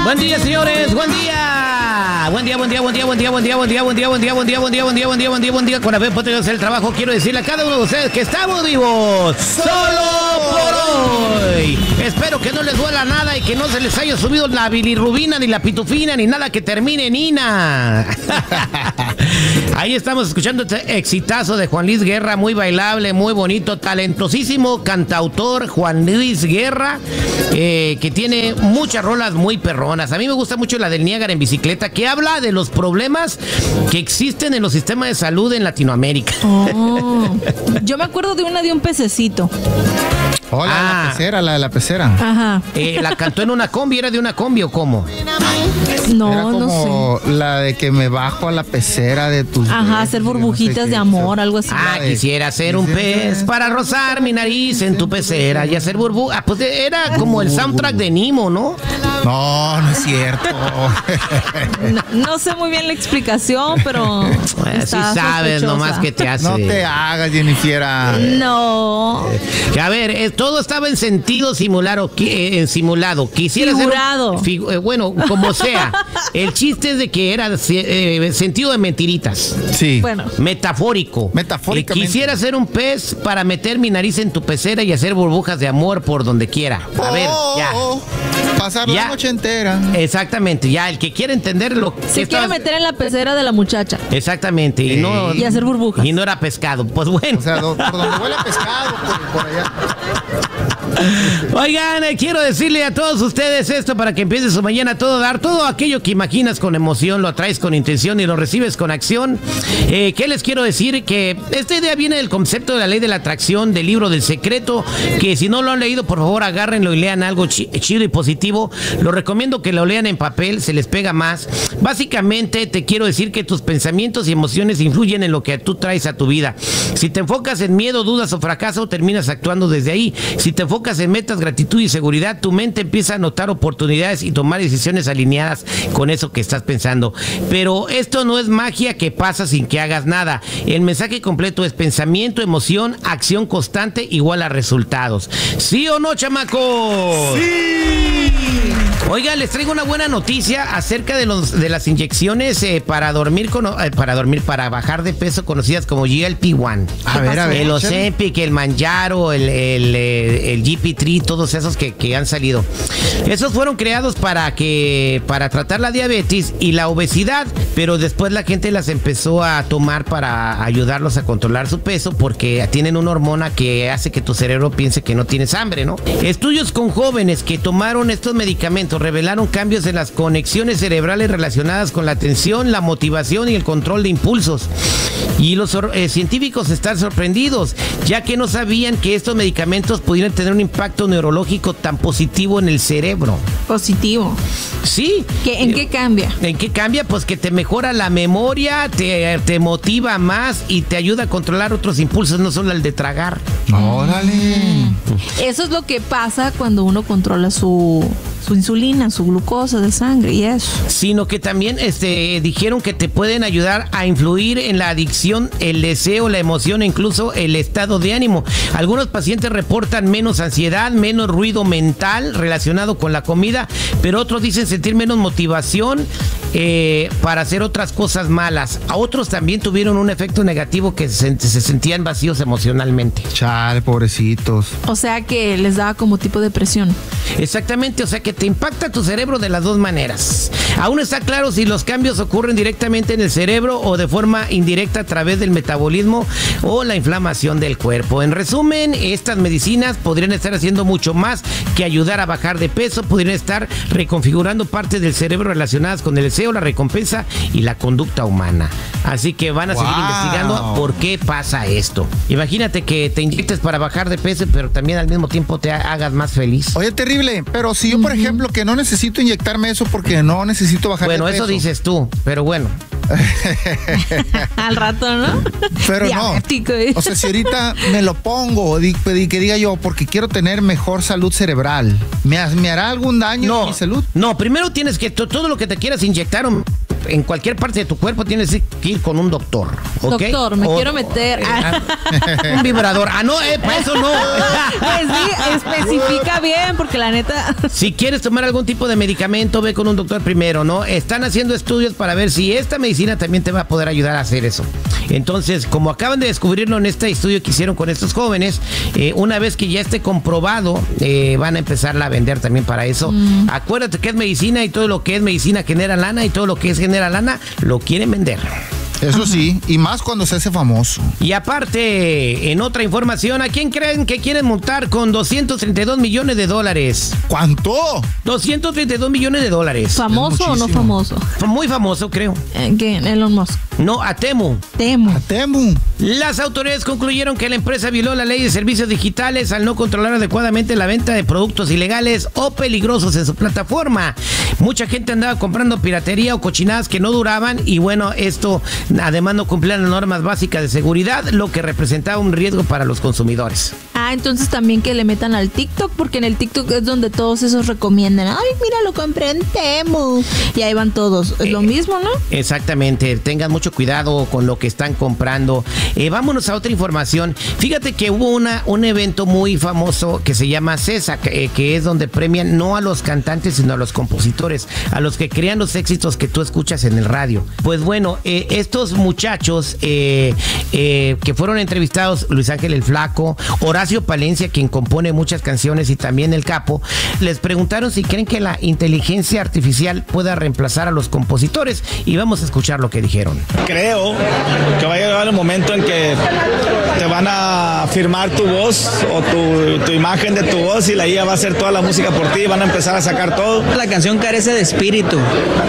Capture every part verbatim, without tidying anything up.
Buen día, señores, buen día. Buen día, buen día, buen día, buen día, buen día, buen día, buen día, buen día, buen día, buen día, buen día, buen día, buen día, buen día. Con haber podido hacer el trabajo, quiero decirle a cada uno de ustedes que estamos vivos solo por hoy. Espero que no les duela nada y que no se les haya subido la bilirrubina, ni la pitufina, ni nada que termine en ina. Ahí estamos escuchando este exitazo de Juan Luis Guerra, muy bailable, muy bonito, talentosísimo cantautor Juan Luis Guerra, eh, que tiene muchas rolas muy perronas. A mí me gusta mucho la del Niágara en bicicleta, que habla de los problemas que existen en los sistemas de salud en Latinoamérica. Oh, yo me acuerdo de una de un pececito. Hola, Ah. la pecera, la de la pecera. Ajá. Eh, ¿La cantó en una combi? ¿Era de una combi o cómo? No, Era no como sé. la de que me bajo a la pecera de tus Ajá, besos, hacer yo no sé burbujitas qué. de amor, algo así. Ah, de- quisiera ser un pez para rozar mi nariz en tu pecera y hacer burbujas. Pues era como el soundtrack de Nemo, ¿no? No, no es cierto. No, no sé muy bien la explicación, pero Bueno, sí está sabes sospechosa. nomás que te hace. No te hagas, Jennifer. No. Que, a ver, eh, todo estaba en sentido simulado, qui- eh, en simulado. Quisiera Figurado. ser un- figu- eh, bueno, como sea. El chiste es de que era eh, sentido de mentiritas. Sí. Bueno. Metafórico. Metafóricamente. Eh, quisiera ser un pez para meter mi nariz en tu pecera y hacer burbujas de amor por donde quiera. A ver, ya. Oh, pasar Ya. la noche entera. Exactamente, ya. El que quiere entender lo que Se quiere estaba- meter en la pecera de la muchacha Exactamente. Y, Sí. no, y hacer burbujas. y no era pescado. Pues bueno. O sea, do- por donde huele a pescado, por, por allá. Oigan, eh, quiero decirle a todos ustedes esto para que empiece su mañana a todo dar. Todo aquello que imaginas con emoción, lo atraes con intención y lo recibes con acción. Eh, ¿Qué les quiero decir? Que esta idea viene del concepto de la ley de la atracción, del libro del secreto, que si no lo han leído, por favor agárrenlo y lean algo chi- chido y positivo. Lo recomiendo que lo lean en papel, se les pega más. Básicamente te quiero decir que tus pensamientos y emociones influyen en lo que tú traes a tu vida. Si te enfocas en miedo, dudas o fracaso, terminas actuando desde ahí. Si te enfocas en metas, gratitud y seguridad, tu mente empieza a notar oportunidades y tomar decisiones alineadas con eso que estás pensando. Pero esto no es magia que pasa sin que hagas nada. El mensaje completo es pensamiento, emoción, acción constante igual a resultados. ¿Sí o no, chamacos? ¡Sí! Oiga, les traigo una buena noticia acerca de los de las inyecciones eh, para dormir con, eh, para dormir para bajar de peso, conocidas como G L P uno. A ver, a ver. El Ozempic, el Manjaro, el, el, eh, el G P tres, todos esos que, que han salido. Esos fueron creados para que para tratar la diabetes y la obesidad, pero después la gente las empezó a tomar para ayudarlos a controlar su peso porque tienen una hormona que hace que tu cerebro piense que no tienes hambre, ¿no? Estudios con jóvenes que tomaron estos medicamentos revelaron cambios en las conexiones cerebrales relacionadas con la atención, la motivación y el control de impulsos. Y los eh, científicos están sorprendidos, ya que no sabían que estos medicamentos pudieran tener un impacto neurológico tan positivo en el cerebro. Positivo. Sí. ¿Qué, ¿En qué cambia? ¿En qué cambia? Pues que te mejora la memoria, te, te motiva más y te ayuda a controlar otros impulsos, no solo el de tragar. Órale. Eso es lo que pasa cuando uno controla su, su insulina, su glucosa de sangre y eso. Sino que también este, dijeron que te pueden ayudar a influir en la adicción, el deseo, la emoción e incluso el estado de ánimo. Algunos pacientes reportan menos ansiedad, menos ruido mental relacionado con la comida, pero otros dicen sentir menos motivación eh, para hacer otras cosas malas. A otros también tuvieron un efecto negativo que se, se sentían vacíos emocionalmente. Chale, pobrecitos. O sea que les daba como tipo de depresión. Exactamente, o sea que te impacta tu cerebro de las dos maneras. Aún está claro si los cambios ocurren directamente en el cerebro o de forma indirecta a través del metabolismo o la inflamación del cuerpo. En resumen, estas medicinas podrían estar haciendo mucho más que ayudar a bajar de peso, podrían estar reconfigurando partes del cerebro relacionadas con el deseo, la recompensa y la conducta humana. Así que van a seguir Wow. investigando por qué pasa esto. Imagínate que te inyectes para bajar de peso, pero también al mismo tiempo te hagas más feliz. Oye, terrible, pero si yo, por ejemplo, que no necesito inyectarme eso porque no necesito bajar Bueno, de peso. eso dices tú, pero bueno. Al rato, ¿no? Pero no. Diabético, ¿eh? O sea, si ahorita me lo pongo, di- di- que diga yo, porque quiero tener mejor salud cerebral, ¿me, ha- me hará algún daño a No, mi salud? no, primero tienes que to- todo lo que te quieras inyectar, en cualquier parte de tu cuerpo tienes que ir con un doctor, ¿ok? Doctor, me o, quiero meter. O, eh, un vibrador. Ah, no, eh, para eso no. Pues sí, especifica bien, porque la neta... Si quieres tomar algún tipo de medicamento, ve con un doctor primero, ¿no? Están haciendo estudios para ver si esta medicina también te va a poder ayudar a hacer eso. Entonces, como acaban de descubrirlo en este estudio que hicieron con estos jóvenes, eh, una vez que ya esté comprobado, eh, van a empezarla a vender también para eso. Mm. Acuérdate que es medicina y todo lo que es medicina genera lana y todo lo que es genera lana lo quieren vender. Eso sí, y más cuando se hace famoso. Y aparte, en otra información, ¿a quién creen que quieren multar con doscientos treinta y dos millones de dólares? ¿Cuánto? doscientos treinta y dos millones de dólares. ¿Famoso o no famoso? Muy famoso, creo. Eh, ¿Quién? Elon Musk. No, a Temu. Temu. A Temu. Las autoridades concluyeron que la empresa violó la ley de servicios digitales al no controlar adecuadamente la venta de productos ilegales o peligrosos en su plataforma. Mucha gente andaba comprando piratería o cochinadas que no duraban y bueno, esto además no cumplían las normas básicas de seguridad, lo que representaba un riesgo para los consumidores. Ah, entonces también que le metan al TikTok, porque en el TikTok es donde todos esos recomiendan. Ay, mira, lo compré en Temu. Y ahí van todos. Es eh, lo mismo, ¿no? Exactamente. Tengan mucho cuidado con lo que están comprando. Eh, vámonos a otra información. Fíjate que hubo una, un evento muy famoso que se llama CESA, que, que es donde premian no a los cantantes, sino a los compositores, a los que crean los éxitos que tú escuchas en el radio. Pues bueno, eh, estos muchachos eh, eh, que fueron entrevistados, Luis Ángel el Flaco, Horacio Palencia, quien compone muchas canciones, y también el Capo, les preguntaron si creen que la inteligencia artificial pueda reemplazar a los compositores, y vamos a escuchar lo que dijeron. Creo que va a llegar el momento en que te van a firmar tu voz o tu, tu imagen de tu voz y la I A va a hacer toda la música por ti y van a empezar a sacar todo. La canción carece de espíritu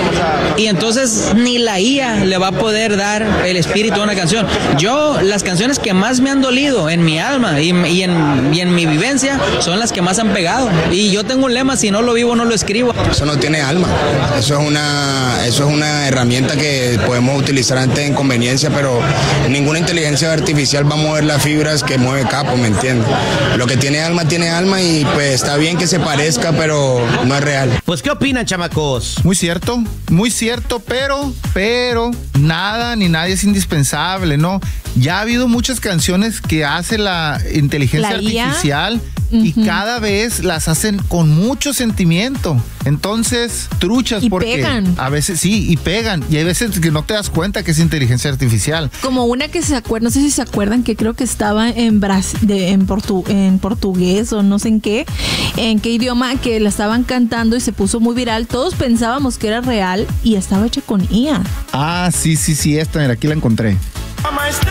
y entonces ni la I A le va a poder dar el espíritu a una canción. Yo, las canciones que más me han dolido en mi alma y, y, en, y en mi vivencia son las que más han pegado, y yo tengo un lema: si no lo vivo no lo escribo. Eso no tiene alma, eso es una, eso es una herramienta que podemos utilizar ante inconveniencia, pero ninguna inteligencia artificial va a mover las fibras que mueve Capo, ¿me entiendes? Lo que tiene alma tiene alma y pues está bien que se parezca, pero no es real. Pues ¿qué opinan, chamacos? Muy cierto, muy cierto, pero, pero nada ni nadie es indispensable, ¿no? Ya ha habido muchas canciones que hace la inteligencia ¿La artificial y uh-huh. cada vez las hacen con mucho sentimiento. Entonces, truchas, y porque pegan. A veces sí, y pegan. Y hay veces que no te das cuenta que es inteligencia artificial. Como una que se acuerda, no sé si se acuerdan, que creo que estaba en Brasil, de, en, portu, en portugués o no sé en qué, en qué idioma, que la estaban cantando y se puso muy viral. Todos pensábamos que era real y estaba hecha con I A. Ah, sí, sí, sí, esta, mira, aquí la encontré.